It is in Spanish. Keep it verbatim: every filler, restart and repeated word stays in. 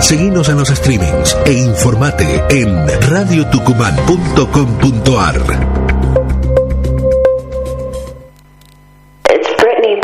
Seguinos en los streamings e informate en radio tucumán punto com punto ar.